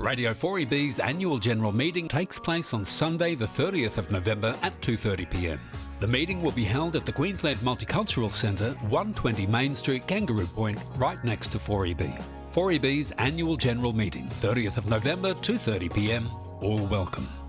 Radio 4EB's annual general meeting takes place on Sunday the 30th of November at 2:30pm. The meeting will be held at the Queensland Multicultural Centre, 120 Main Street, Kangaroo Point, right next to 4EB. 4EB's annual general meeting, 30th of November, 2:30pm. All welcome.